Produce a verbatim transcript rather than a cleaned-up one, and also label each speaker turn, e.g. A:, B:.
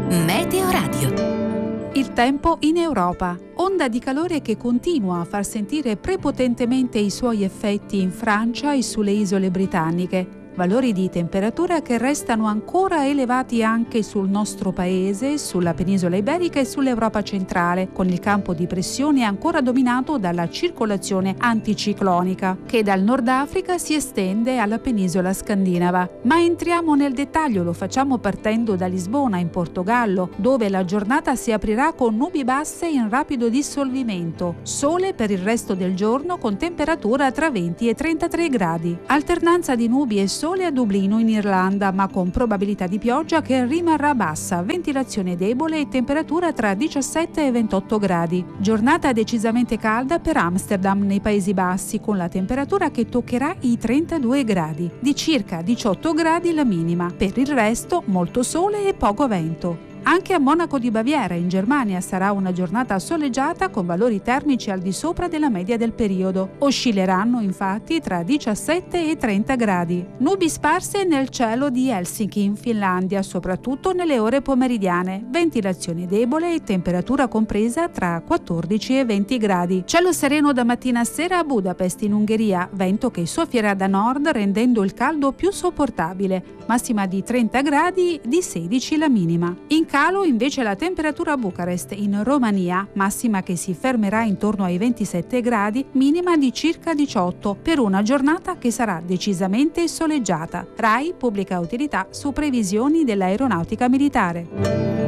A: Meteoradio.
B: Il tempo in Europa. Onda di calore che continua a far sentire prepotentemente i suoi effetti in Francia e sulle isole britanniche. Valori di temperatura che restano ancora elevati anche sul nostro paese, sulla penisola iberica e sull'Europa centrale, con il campo di pressione ancora dominato dalla circolazione anticiclonica, che dal Nord Africa si estende alla penisola scandinava. Ma entriamo nel dettaglio, lo facciamo partendo da Lisbona, in Portogallo, dove la giornata si aprirà con nubi basse in rapido dissolvimento, sole per il resto del giorno con temperatura tra venti e trentatré gradi. Alternanza di nubi e sole a Dublino in Irlanda, ma con probabilità di pioggia che rimarrà bassa, ventilazione debole e temperatura tra diciassette e ventotto gradi. Giornata decisamente calda per Amsterdam nei Paesi Bassi, con la temperatura che toccherà i trentadue gradi, di circa diciotto gradi la minima. Per il resto molto sole e poco vento. Anche a Monaco di Baviera, in Germania, sarà una giornata soleggiata con valori termici al di sopra della media del periodo. Oscilleranno infatti tra diciassette e trenta gradi. Nubi sparse nel cielo di Helsinki, in Finlandia, soprattutto nelle ore pomeridiane. Ventilazione debole e temperatura compresa tra quattordici e venti gradi. Cielo sereno da mattina a sera a Budapest, in Ungheria. Vento che soffierà da nord, rendendo il caldo più sopportabile. Massima di trenta gradi, di sedici la minima. In calo invece la temperatura a Bucarest, in Romania, massima che si fermerà intorno ai ventisette gradi, minima di circa diciotto, per una giornata che sarà decisamente soleggiata. RAI pubblica utilità su previsioni dell'aeronautica militare.